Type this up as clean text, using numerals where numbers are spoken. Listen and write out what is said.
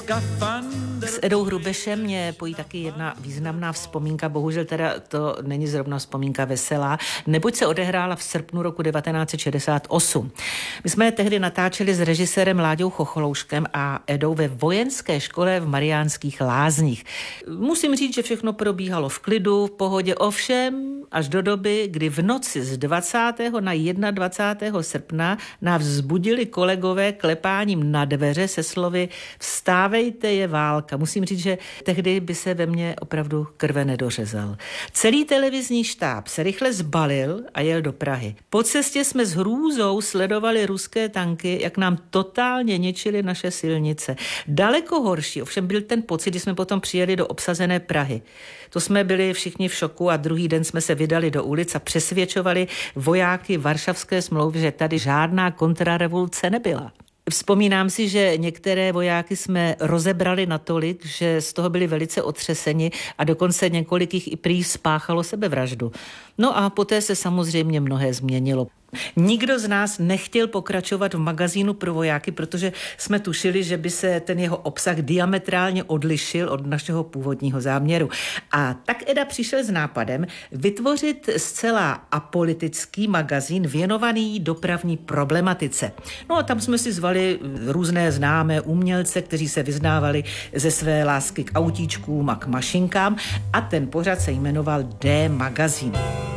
S Edou Hrubešem mě pojí taky jedna významná vzpomínka, bohužel teda to není zrovna vzpomínka veselá, neboť se odehrála v srpnu roku 1968. My jsme tehdy natáčeli s režisérem Láďou Chocholouškem a Edou ve vojenské škole v Mariánských Lázních. Musím říct, že všechno probíhalo v klidu, v pohodě, ovšem až do doby, kdy v noci z 20. na 21. srpna nás vzbudili kolegové klepáním na dveře se slovy "Vstávejte, je válka". Musím říct, že tehdy by se ve mně opravdu krve nedořezal. Celý televizní štáb se rychle zbalil a jel do Prahy. Po cestě jsme s hrůzou sledovali ruské tanky, jak nám totálně ničili naše silnice. Daleko horší ovšem byl ten pocit, když jsme potom přijeli do obsazené Prahy. To jsme byli všichni v šoku a druhý den jsme se vydali do ulic a přesvědčovali vojáky Varšavské smlouvy, že tady žádná kontrarevoluce nebyla. Vzpomínám si, že některé vojáky jsme rozebrali natolik, že z toho byli velice otřeseni a dokonce několik jich i prý spáchalo sebevraždu. No a poté se samozřejmě mnohé změnilo. Nikdo z nás nechtěl pokračovat v magazínu pro vojáky, protože jsme tušili, že by se ten jeho obsah diametrálně odlišil od našeho původního záměru. A tak Eda přišel s nápadem vytvořit zcela apolitický magazín věnovaný dopravní problematice. No a tam jsme si zvali různé známé umělce, kteří se vyznávali ze své lásky k autíčkům a k mašinkám a ten pořad se jmenoval D magazín.